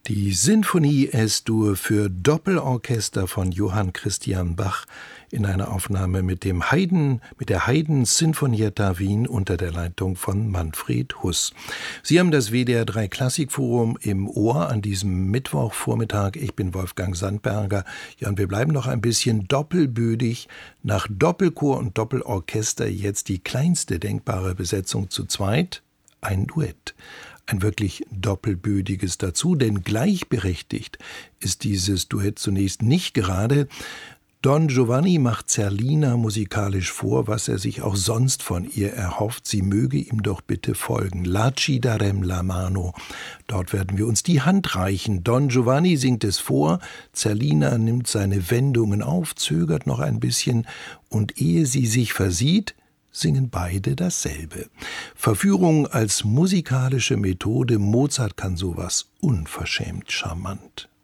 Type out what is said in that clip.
Die Sinfonie S-Dur für Doppelorchester von Johann Christian Bach in einer Aufnahme mit der Haydn Sinfonietta Wien unter der Leitung von Manfred Huss. Sie haben das WDR 3 Klassikforum im Ohr an diesem Mittwochvormittag. Ich bin Wolfgang Sandberger. Ja, und wir bleiben noch ein bisschen doppelbödig. Nach Doppelchor und Doppelorchester jetzt die kleinste denkbare Besetzung zu zweit, ein Duett. Ein wirklich doppelbödiges dazu, denn gleichberechtigt ist dieses Duett zunächst nicht gerade. Don Giovanni macht Zerlina musikalisch vor, was er sich auch sonst von ihr erhofft. Sie möge ihm doch bitte folgen. La ci darem la mano. Dort werden wir uns die Hand reichen. Don Giovanni singt es vor. Zerlina nimmt seine Wendungen auf, zögert noch ein bisschen und ehe sie sich versieht, singen beide dasselbe. Verführung als musikalische Methode. Mozart kann sowas unverschämt charmant.